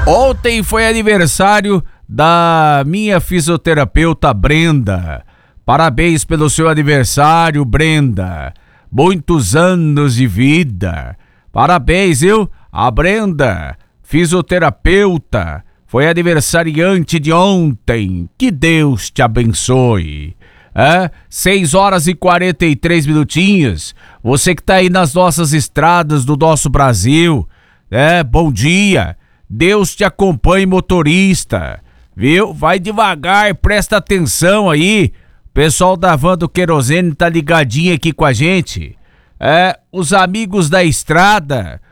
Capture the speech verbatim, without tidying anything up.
Ontem foi aniversário da minha fisioterapeuta Brenda. Parabéns pelo seu aniversário, Brenda. Muitos anos de vida. Parabéns, viu? A Brenda, fisioterapeuta, foi aniversariante de ontem. Que Deus te abençoe. É? seis horas e quarenta e três minutinhos. Você que tá aí nas nossas estradas do nosso Brasil, é? Bom dia. Deus te acompanhe, motorista, viu? Vai devagar, presta atenção aí. O pessoal da Van do Querosene tá ligadinho aqui com a gente. É, os amigos da estrada,